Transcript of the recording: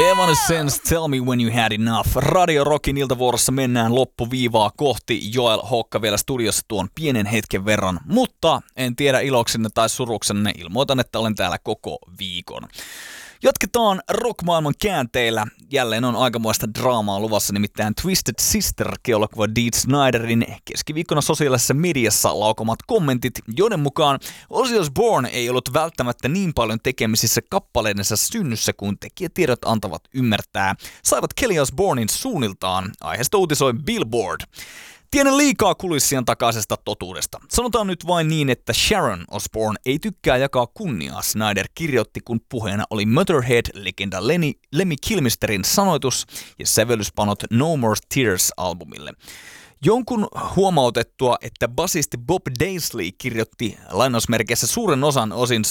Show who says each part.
Speaker 1: Evanescence, Tell Me When You Had Enough. Radio Rockin iltavuorossa mennään loppuviivaa kohti. Joel Hokka vielä studiossa tuon pienen hetken verran, mutta en tiedä iloksenne tai suruksenne, ilmoitan, että olen täällä koko viikon. Jatketaan rockmaailman käänteillä. Jälleen on aikamoista draamaa luvassa, nimittäin Twisted Sister-elokuva Dee Sniderin keskiviikkona sosiaalisessa mediassa laukomat kommentit, joiden mukaan Ozzy Osbourne ei ollut välttämättä niin paljon tekemisissä kappaleidensa synnyssä kuin tekijätiedot antavat ymmärtää, saivat Kelly Osbournen suunniltaan. Aiheesta uutisoi Billboard. Tiedän liikaa kulissien takaisesta totuudesta. Sanotaan nyt vain niin, että Sharon Osbourne ei tykkää jakaa kunniaa, Snyder kirjoitti, kun puheena oli Motorhead-legenda Lemmy Kilmisterin sanoitus ja sävellyspanot No More Tears-albumille. Jonkun huomautettua, että basisti Bob Daisley kirjoitti lainausmerkeissä suuren osan